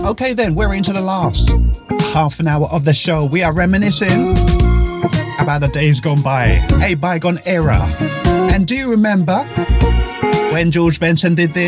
Okay then, we're into the last half an hour of the show. We are reminiscing about the days gone by, a bygone era. And do you remember when George Benson did this?